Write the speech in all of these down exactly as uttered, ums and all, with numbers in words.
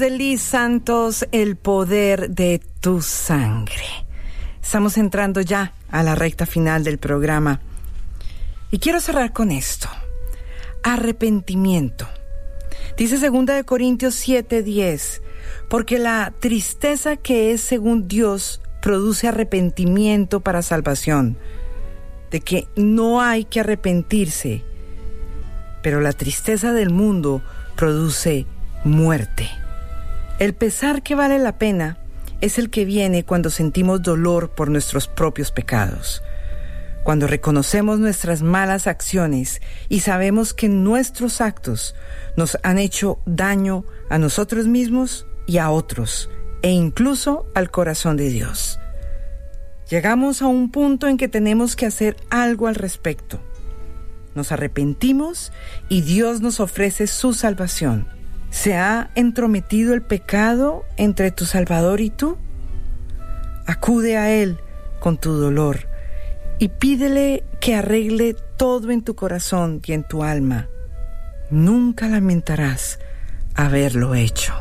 de Liz Santos, el poder de tu sangre. Estamos entrando ya a la recta final del programa y quiero cerrar con esto: arrepentimiento. Dice segunda de Corintios siete diez, porque la tristeza que es según Dios produce arrepentimiento para salvación, de que no hay que arrepentirse, pero la tristeza del mundo produce muerte. El pesar que vale la pena es el que viene cuando sentimos dolor por nuestros propios pecados, cuando reconocemos nuestras malas acciones y sabemos que nuestros actos nos han hecho daño a nosotros mismos y a otros, e incluso al corazón de Dios. Llegamos a un punto en que tenemos que hacer algo al respecto. Nos arrepentimos y Dios nos ofrece su salvación. ¿Se ha entrometido el pecado entre tu Salvador y tú? Acude a Él con tu dolor y pídele que arregle todo en tu corazón y en tu alma. Nunca lamentarás haberlo hecho.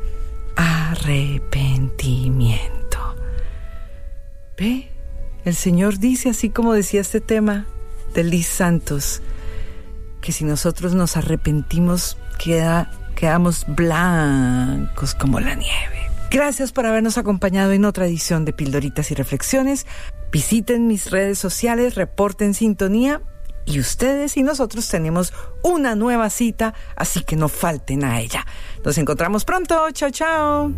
Arrepentimiento. ¿Ve? El Señor dice, así como decía este tema de Liz Santos, que si nosotros nos arrepentimos, queda... quedamos blancos como la nieve. Gracias por habernos acompañado en otra edición de Pildoritas y Reflexiones. Visiten mis redes sociales, reporten sintonía, y ustedes y nosotros tenemos una nueva cita, así que no falten a ella. Nos encontramos pronto. Chao, chao.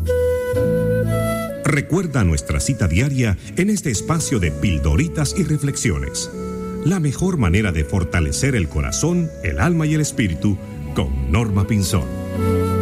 Recuerda nuestra cita diaria en este espacio de Pildoritas y Reflexiones. La mejor manera de fortalecer el corazón, el alma y el espíritu, con Norma Pinzón.